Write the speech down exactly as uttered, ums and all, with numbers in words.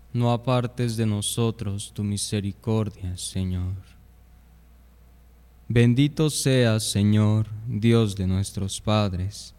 No apartes de nosotros tu misericordia, Señor. Bendito seas, Señor, Dios de nuestros padres,